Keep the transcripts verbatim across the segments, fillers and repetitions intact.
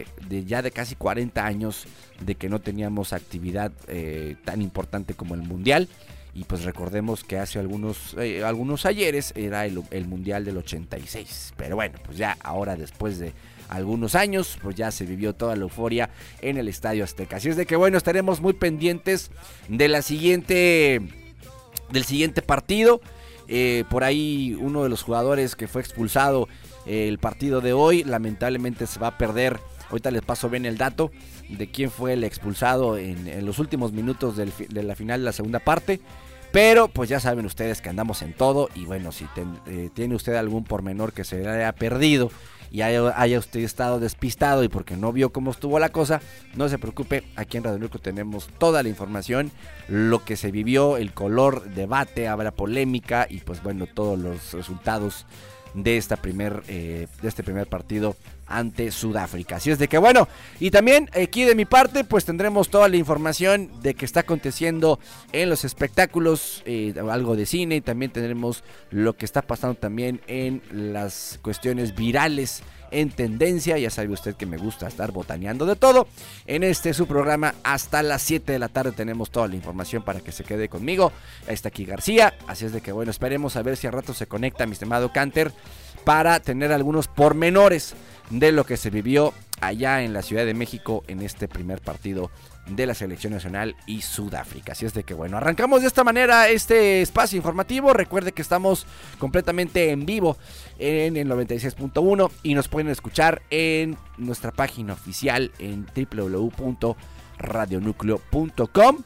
de, de ya de casi cuarenta años de que no teníamos actividad eh, tan importante como el Mundial. Y pues recordemos que hace algunos, eh, algunos ayeres era el, el Mundial del ochenta y seis. Pero bueno, pues ya ahora después de algunos años, pues ya se vivió toda la euforia en el Estadio Azteca. Así es de que bueno, estaremos muy pendientes de la siguiente, del siguiente partido. Eh, por ahí uno de los jugadores que fue expulsado eh, el partido de hoy, lamentablemente se va a perder. Ahorita les paso bien el dato de quién fue el expulsado en, en los últimos minutos del, de la final de la segunda parte. Pero pues ya saben ustedes que andamos en todo. Y bueno, si ten, eh, tiene usted algún pormenor que se le haya perdido y haya, haya usted estado despistado y porque no vio cómo estuvo la cosa, no se preocupe, aquí en Radio Núcleo tenemos toda la información, lo que se vivió, el color, debate, habrá polémica y pues bueno, todos los resultados de esta primer eh, de este primer partido ante Sudáfrica. Así es de que bueno, y también aquí de mi parte pues tendremos toda la información de que está aconteciendo en los espectáculos, eh, algo de cine, y también tendremos lo que está pasando también en las cuestiones virales en tendencia. Ya sabe usted que me gusta estar botaneando de todo. En este su programa hasta las siete de la tarde tenemos toda la información para que se quede conmigo. Ahí está aquí García, así es de que bueno, esperemos a ver si al rato se conecta mi estimado Canter para tener algunos pormenores de lo que se vivió allá en la Ciudad de México en este primer partido de la Selección Nacional y Sudáfrica. Así es de que bueno, arrancamos de esta manera este espacio informativo. Recuerde que estamos completamente en vivo en el noventa y seis punto uno y nos pueden escuchar en nuestra página oficial en doble u doble u doble u punto radio núcleo punto com.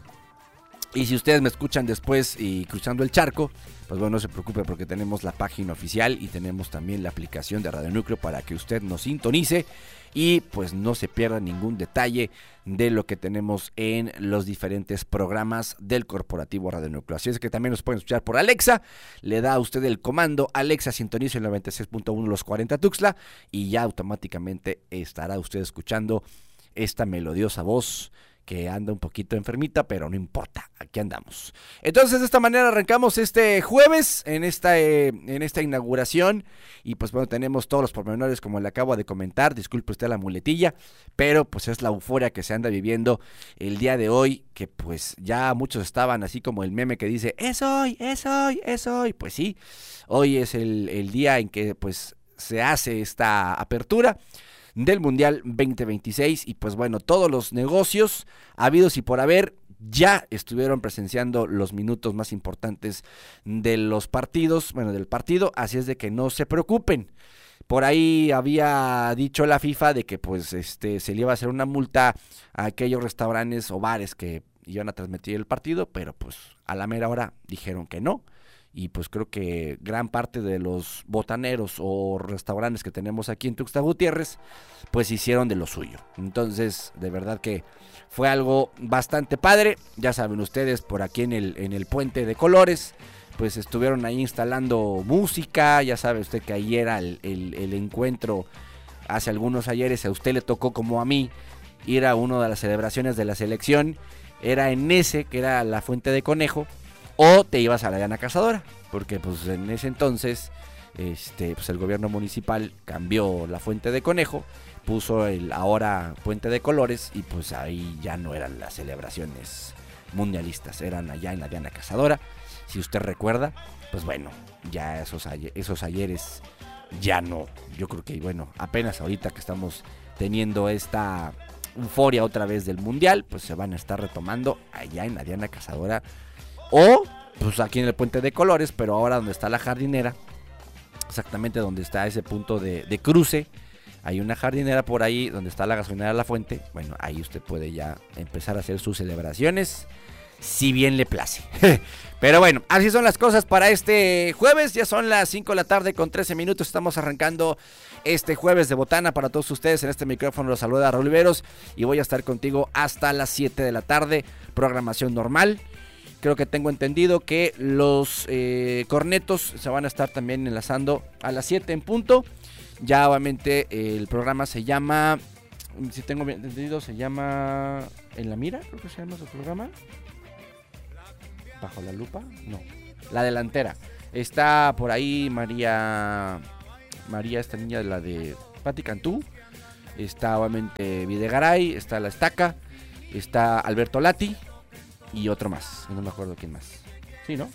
Y si ustedes me escuchan después y cruzando el charco, pues bueno, no se preocupe porque tenemos la página oficial y tenemos también la aplicación de Radio Núcleo para que usted nos sintonice y pues no se pierda ningún detalle de lo que tenemos en los diferentes programas del corporativo Radio Núcleo. Así es que también nos pueden escuchar por Alexa, le da a usted el comando Alexa, sintoniza el noventa y seis punto uno los cuarenta Tuxtla y ya automáticamente estará usted escuchando esta melodiosa voz que anda un poquito enfermita, pero no importa, aquí andamos. Entonces de esta manera arrancamos este jueves en esta, eh, en esta inauguración y pues bueno, tenemos todos los pormenores como le acabo de comentar, disculpe usted la muletilla, pero pues es la euforia que se anda viviendo el día de hoy, que pues ya muchos estaban así como el meme que dice, es hoy, es hoy, es hoy, pues sí, hoy es el, el día en que pues se hace esta apertura del Mundial veinte veintiséis y pues bueno, todos los negocios habidos y por haber ya estuvieron presenciando los minutos más importantes de los partidos, bueno, del partido, así es de que no se preocupen. Por ahí había dicho la FIFA de que pues este se le iba a hacer una multa a aquellos restaurantes o bares que iban a transmitir el partido, pero pues a la mera hora dijeron que no. Y pues creo que gran parte de los botaneros o restaurantes que tenemos aquí en Tuxtla Gutiérrez pues hicieron de lo suyo. Entonces de verdad que fue algo bastante padre. Ya saben ustedes, por aquí en el, en el Puente de Colores pues estuvieron ahí instalando música. Ya sabe usted que ahí era el, el, el encuentro hace algunos ayeres. A usted le tocó como a mí ir a una de las celebraciones de la selección. Era en ese que era la Fuente de Conejo. O te ibas a la Diana Cazadora, porque pues en ese entonces este, pues el gobierno municipal cambió la Fuente de Conejo, puso el ahora Puente de Colores y pues ahí ya no eran las celebraciones mundialistas, eran allá en la Diana Cazadora. Si usted recuerda, pues bueno, ya esos, esos ayeres ya no. Yo creo que bueno, apenas ahorita que estamos teniendo esta euforia otra vez del Mundial, pues se van a estar retomando allá en la Diana Cazadora. O, pues aquí en el Puente de Colores, pero ahora donde está la jardinera, exactamente donde está ese punto de, de cruce, hay una jardinera por ahí donde está la gasolinera La Fuente. Bueno, ahí usted puede ya empezar a hacer sus celebraciones, si bien le place. Pero bueno, así son las cosas para este jueves. Ya son las cinco de la tarde con trece minutos. Estamos arrancando este jueves de botana para todos ustedes. En este micrófono los saluda Raúl Oliveros y voy a estar contigo hasta las siete de la tarde. Programación normal. Creo que tengo entendido que los eh, cornetos se van a estar también enlazando a las siete en punto. Ya obviamente eh, el programa se llama, si tengo bien entendido, se llama En la Mira, creo que se llama su programa. Bajo la lupa, no. La Delantera. Está por ahí María, María esta niña de la de Pati Cantú. está obviamente Videgaray, está La Estaca, está Alberto Lati y otro más, no me acuerdo quién más. Sí, ¿no?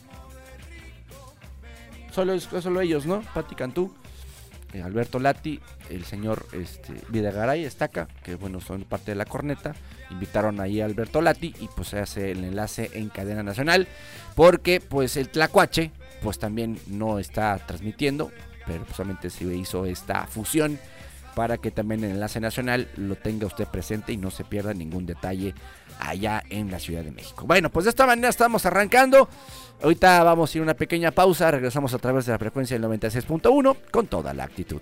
Solo, solo ellos, ¿no? Pati Cantú, eh, Alberto Lati, el señor este, Videgaray, Estaca, que bueno, son parte de la corneta. Invitaron ahí a Alberto Lati y pues se hace el enlace en cadena nacional, porque pues el Tlacuache pues también no está transmitiendo, pero pues solamente se hizo esta fusión para que también el enlace nacional lo tenga usted presente y no se pierda ningún detalle allá en la Ciudad de México. Bueno, pues de esta manera estamos arrancando. Ahorita vamos a ir a una pequeña pausa, regresamos a través de la frecuencia del noventa y seis punto uno con toda la actitud.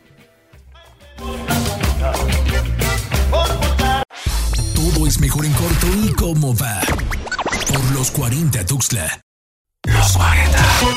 Todo es mejor en corto y cómo va. Por los cuarenta Tuxtla. Los cuarenta.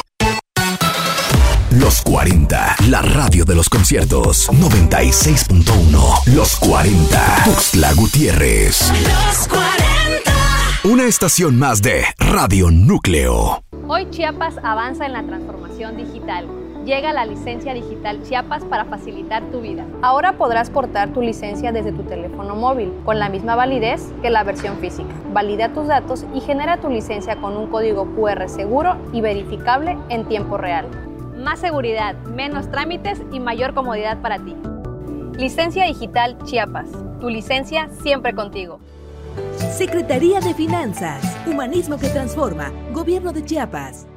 Los cuarenta, la radio de los conciertos. noventa y seis punto uno. Los cuarenta. Tuxtla Gutiérrez. Los cuarenta. Una estación más de Radio Núcleo. Hoy Chiapas avanza en la transformación digital. Llega la licencia digital Chiapas para facilitar tu vida. Ahora podrás portar tu licencia desde tu teléfono móvil, con la misma validez que la versión física. Valida tus datos y genera tu licencia con un código cu erre seguro y verificable en tiempo real. Más seguridad, menos trámites y mayor comodidad para ti. Licencia digital Chiapas. Tu licencia siempre contigo. Secretaría de Finanzas. Humanismo que transforma. Gobierno de Chiapas.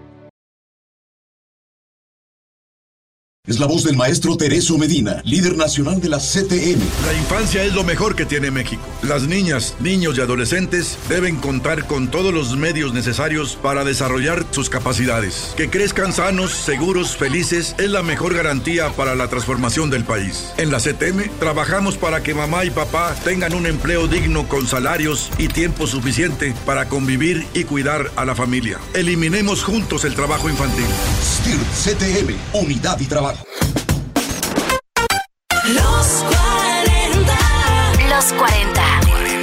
Es la voz del maestro Tereso Medina, líder nacional de la C T M. La infancia es lo mejor que tiene México. Las niñas, niños y adolescentes deben contar con todos los medios necesarios para desarrollar sus capacidades. Que crezcan sanos, seguros, felices es la mejor garantía para la transformación del país. En la C T M trabajamos para que mamá y papá tengan un empleo digno con salarios y tiempo suficiente para convivir y cuidar a la familia. Eliminemos juntos el trabajo infantil. S T I R C T M, unidad y trabajo. Los cuarenta. Los cuarenta.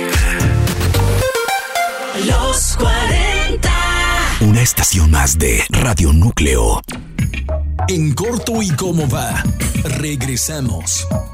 Los cuarenta. Una estación más de Radio Núcleo. En corto y cómo va. Regresamos.